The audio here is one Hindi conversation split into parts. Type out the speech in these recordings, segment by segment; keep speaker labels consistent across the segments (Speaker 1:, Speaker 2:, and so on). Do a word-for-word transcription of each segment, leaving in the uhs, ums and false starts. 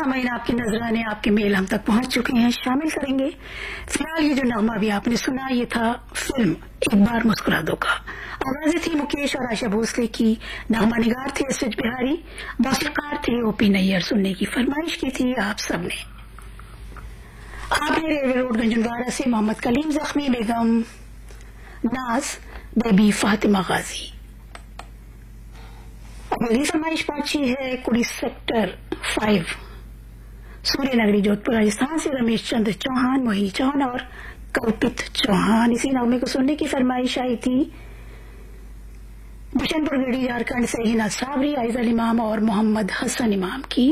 Speaker 1: सामाइन आपके नजराने आपके मेल हम तक पहुंच चुके हैं, शामिल करेंगे। फिलहाल ये जो नगमा भी आपने सुना ये था फिल्म एक बार मुस्कुरा दो का। आवाजें थी मुकेश और आशा भोसले की, नगमा निगार थे एस एच बिहारी, मौसीकार थे ओपी नैयर। सुनने की फरमाइश की थी आप सबने। आपने रेलवे रोड गंजनवाड़ा से मोहम्मद कलीम जख्मी, बेगम नाज, बेबी फातिमा गाजी। अगली फरमाइश पहुंची है कुड़ी सेक्टर फाइव, सूर्य नगरी जोधपुर राजस्थान से रमेश चंद्र चौहान, मोहिनी चौहान और कल्पित चौहान। इसी नगमे को सुनने की फरमाइश आई थी बिशनपुर गिड़ी झारखंड से हिना साबरी, आइजल इमाम और मोहम्मद हसन इमाम की।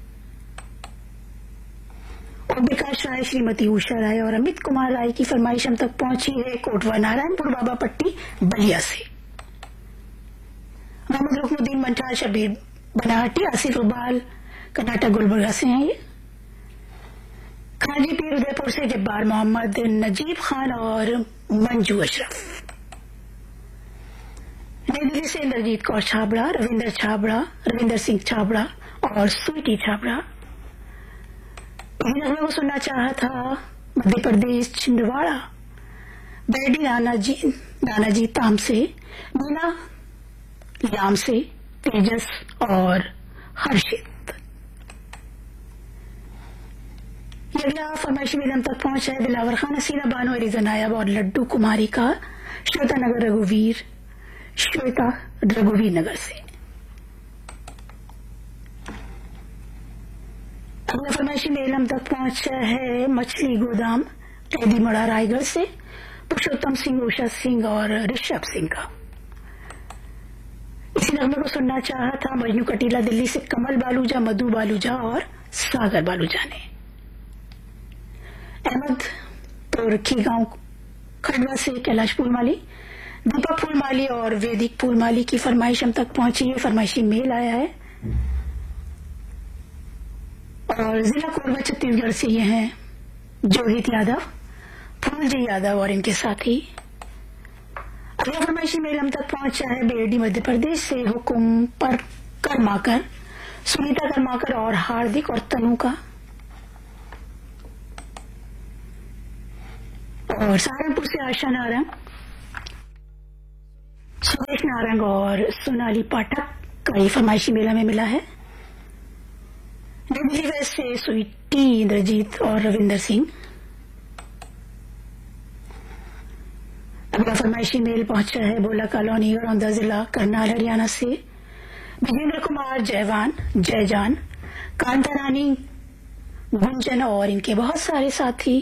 Speaker 1: और विकास राय, श्रीमती उषा राय और अमित कुमार राय की फरमाइश हम तक पहुंची है कोटवा नारायणपुर बाबा पट्टी बलिया से। मोहम्मद रुकनुद्दीन मंठाल, शबीर बनाहटी, आसिफ इकबाल कर्नाटक गुलबर्गा से हैं ये। खाजी पीर उदयपुर से जब्बार मोहम्मद, नजीब खान और मंजू अशरफ। नई दिल्ली से इंद्रजीत कौर छाबड़ा, रविंदर छाबड़ा, रविंदर सिंह छाबड़ा और स्वीटी छाबड़ा। नगमे को सुनना चाहा था मध्य प्रदेश छिंदवाड़ा, बेडी नानाजी नानाजी ताम से, मीना याम से, तेजस और हर्षित। अगला फरमाइशी मेल हम तक पहुंचा है दिलावर खान, हसीना बानो, एलिजा नायब और लड्डू कुमारी का, श्वेता नगर रघुवीर, श्वेता रघुवीर नगर से। अगला फरमाइशी मेल हम तक पहुंचा है मछली गोदाम, कैदी मड़ा रायगढ़ से, पुरुषोत्तम सिंह, उषा सिंह और ऋषभ सिंह का। इसी नगमे को सुनना चाहा था मजनू कटीला दिल्ली से, कमल बालूजा, मधु बालूजा और सागर बालूजा ने। अहमद तोरखी गांव खंडवा से कैलाश फूलमाली, दीपक फूलमाली और वैदिक फूलमाली की फरमाइश हम तक पहुंची है। फरमाइशी मेल आया है और जिला कोरबा छत्तीसगढ़ से ये हैं जोहित यादव, फूलजी यादव और इनके साथी। अगला फरमाइशी मेल हम तक पहुंचा है बेरडी मध्य प्रदेश से, हुकुम पर कर्माकर, सुनीता कर्माकर और हार्दिक और तनु का। और सहारनपुर से आशा नारंग, सुरेश नारंग और सोनाली पाठक का ये फरमाइशी मेला में मिला है। नई दिल्ली वेस्ट से स्वीटी, इंद्रजीत और रविंदर सिंह। अगला फरमाइशी मेल पहुंचा है बोला कॉलोनी औरंदा जिला करनाल हरियाणा से, विजेंद्र कुमार, जयवान, जयजान, कांता रानी, गुंजन और इनके बहुत सारे साथी।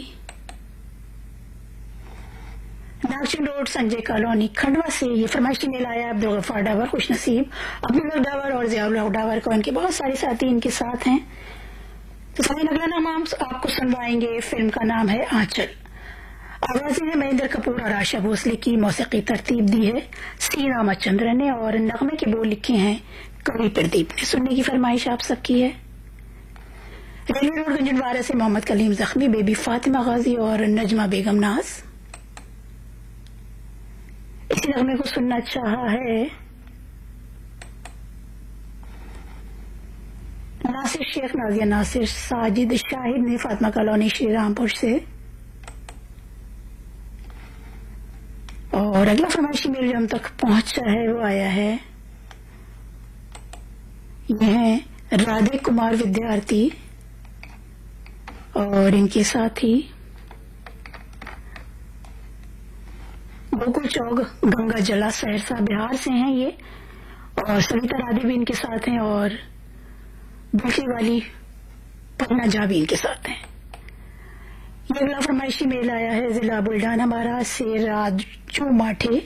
Speaker 1: नागचंद रोड संजय कॉलोनी खंडवा से ये फरमाइशी मेल आया अब्दुल गफ्फार डावर, खुश नसीब, अब्दुल डावर और जियाउल हक डावर को इनके बहुत सारे साथी इनके साथ हैं। तो सभी अगला नाम हम आपको सुनवाएंगे। फिल्म का नाम है आंचल। आवाजें में महेंद्र कपूर और आशा भोसले की, मौसीकी तरतीब दी है सी रामचंद्र ने और नगमे के बोल लिखे हैं कवि प्रदीप ने। सुनने की फरमाइश आप सबकी है। रेलवे रोड गंजनवाड़ा से मोहम्मद कलीम जख्मी, बेबी फातिमा गाजी और नजमा बेगम नाज। इसी नगमे को सुनना चाहा है नासिर शेख, नाजिया नासिर, साजिद शाहिद ने फातिमा कॉलोनी श्री रामपुर से। और अगला फरमाइशी मेल जो हम तक पहुंचा है वो आया है, यह राधे कुमार विद्यार्थी और इनके साथी गोकुल चौक गंगा जला सहरसा बिहार से हैं ये, और सविता राधे भी इनके साथ हैं और दूसरी वाली पन्ना झा भी इनके साथ हैं। ये अगला फरमाइशी मेल आया है जिला बुल्ढाना महाराज से, राजू माठे,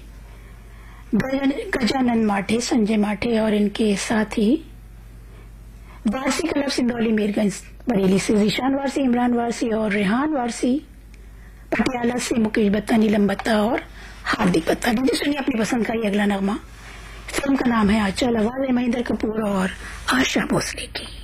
Speaker 1: गजानंद माठे, संजय माठे और इनके साथी। वारसी क्लब सिंदौली मीरगंज बरेली से जीशान वारसी, इमरान वारसी और रेहान वारसी। पटियाला से मुकेश बत्ता, नीलम बत्ता और हार्दिक बत्ता। लीजिए सुनिए अपनी पसंद का ये अगला नगमा। फिल्म का नाम है आंचल, आवाज है महेंद्र कपूर और आशा भोसले की।